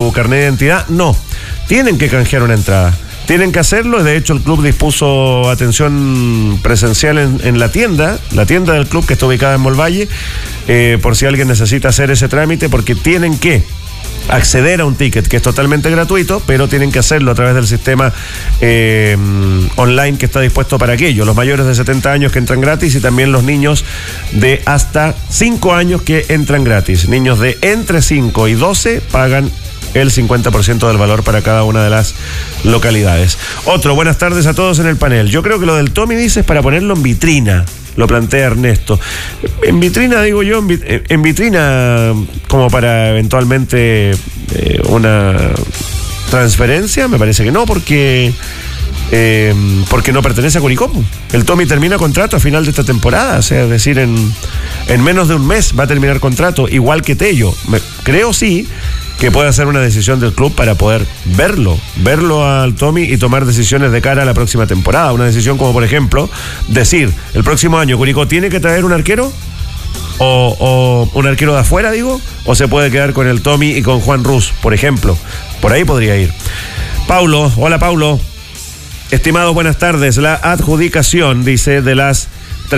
su carnet de identidad, no. Tienen que canjear una entrada. Tienen que hacerlo, de hecho el club dispuso atención presencial en la tienda del club que está ubicada en Molvalle, por si alguien necesita hacer ese trámite, porque tienen que acceder a un ticket que es totalmente gratuito, pero tienen que hacerlo a través del sistema online que está dispuesto para aquello. Los mayores de 70 años que entran gratis y también los niños de hasta 5 años que entran gratis. Niños de entre 5 y 12 pagan el 50% del valor para cada una de las localidades. Buenas tardes a todos en el panel. Yo creo que lo del Tommy, dice, es para ponerlo en vitrina. Lo plantea Ernesto. En vitrina, digo yo, en vitrina como para eventualmente una transferencia, me parece que no, porque no pertenece a Curicó. El Tommy termina contrato a final de esta temporada, o sea, es decir, en menos de un mes va a terminar contrato, igual que Tello. Creo sí que puede ser una decisión del club para poder verlo al Tommy y tomar decisiones de cara a la próxima temporada. Una decisión como, por ejemplo, decir, el próximo año Curicó tiene que traer un arquero, o un arquero de afuera, digo, o se puede quedar con el Tommy y con Juan Rus, por ejemplo. Por ahí podría ir. Paulo, hola Paulo. Estimados, buenas tardes. La adjudicación, dice, de las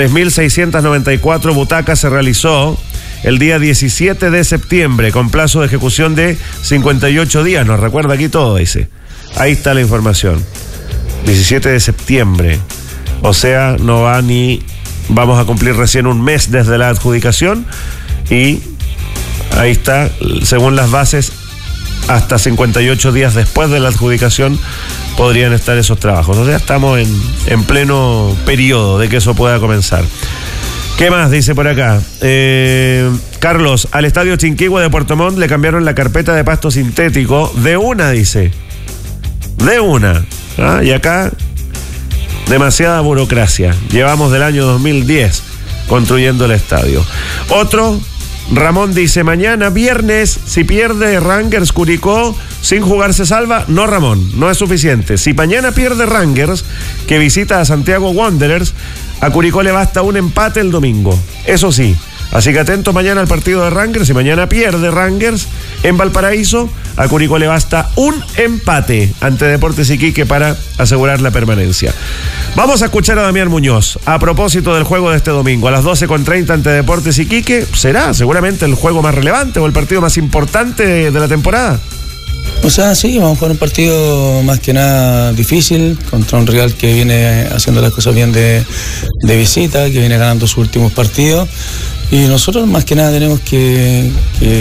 3.694 butacas se realizó el día 17 de septiembre, con plazo de ejecución de 58 días. Nos recuerda aquí todo, dice. Ahí está la información. 17 de septiembre. O sea, no va ni... Vamos a cumplir recién un mes desde la adjudicación. Y ahí está, según las bases, hasta 58 días después de la adjudicación podrían estar esos trabajos. O sea, estamos en pleno periodo de que eso pueda comenzar. ¿Qué más dice por acá? Carlos, al estadio Chinquihue de Puerto Montt le cambiaron la carpeta de pasto sintético de una, dice. De una. ¿Ah? Y acá, demasiada burocracia. Llevamos del año 2010 construyendo el estadio. Otro, Ramón dice, mañana viernes, si pierde Rangers Curicó, sin jugar se salva. No, Ramón, no es suficiente. Si mañana pierde Rangers, que visita a Santiago Wanderers, a Curicó le basta un empate el domingo. Eso sí. Así que atentos mañana al partido de Rangers. Si mañana pierde Rangers en Valparaíso, a Curicó le basta un empate ante Deportes Iquique para asegurar la permanencia. Vamos a escuchar a Damián Muñoz a propósito del juego de este domingo. A las 12:30 ante Deportes Iquique, será seguramente el juego más relevante o el partido más importante de la temporada. O sea, sí, vamos a jugar un partido más que nada difícil contra un rival que viene haciendo las cosas bien de visita, que viene ganando sus últimos partidos. Y nosotros más que nada tenemos que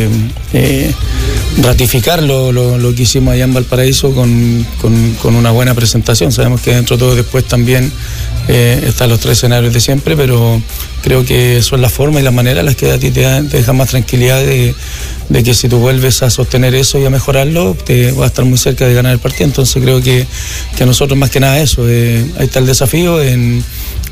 ratificar lo que hicimos allá en Valparaíso con una buena presentación. Sabemos que dentro de todo después también están los 3 escenarios de siempre, pero creo que son las formas y las maneras las que a ti te dejan más tranquilidad de que si tú vuelves a sostener eso y a mejorarlo, te vas a estar muy cerca de ganar el partido. Entonces creo que nosotros más que nada eso, ahí está el desafío en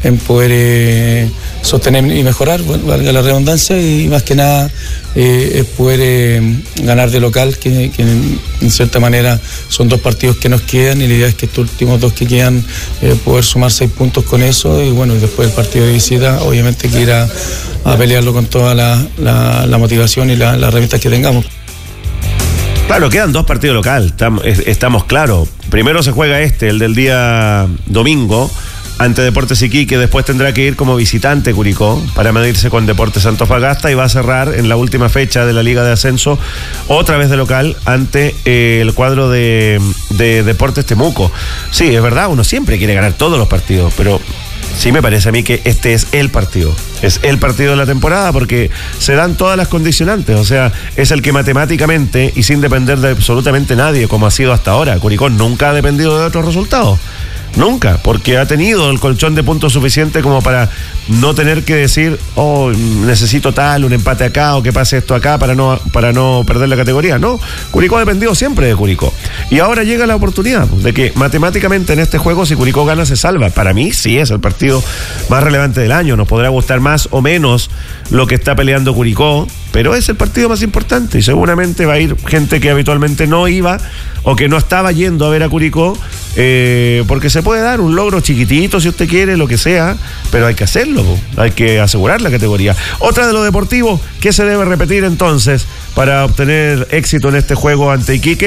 poder sostener y mejorar, valga la redundancia, y más que nada es poder ganar de local, que en cierta manera son 2 partidos que nos quedan, y la idea es que estos últimos 2 que quedan poder sumar 6 puntos con eso, y bueno, y después del partido de visita obviamente que ir a pelearlo con toda la motivación y las herramientas que tengamos. Claro, quedan 2 partidos locales, estamos claros. Primero se juega el del día domingo ante Deportes Iquique, después tendrá que ir como visitante Curicó para medirse con Deportes Antofagasta, y va a cerrar en la última fecha de la Liga de Ascenso otra vez de local ante el cuadro de Deportes Temuco. Sí, es verdad, uno siempre quiere ganar todos los partidos, pero sí me parece a mí que este es el partido. Es el partido de la temporada porque se dan todas las condicionantes. O sea, es el que matemáticamente y sin depender de absolutamente nadie, como ha sido hasta ahora. Curicó nunca ha dependido de otros resultados. Nunca, porque ha tenido el colchón de puntos suficiente como para no tener que decir, necesito tal, un empate acá, o que pase esto acá para no perder la categoría. No, Curicó ha dependido siempre de Curicó. Y ahora llega la oportunidad de que matemáticamente en este juego, si Curicó gana, se salva. Para mí sí es el partido más relevante del año. Nos podrá gustar más o menos lo que está peleando Curicó, pero es el partido más importante, y seguramente va a ir gente que habitualmente no iba o que no estaba yendo a ver a Curicó, porque se puede dar un logro chiquitito si usted quiere, lo que sea, pero hay que hacerlo, hay que asegurar la categoría. Otra de lo deportivo, ¿qué se debe repetir entonces para obtener éxito en este juego ante Iquique?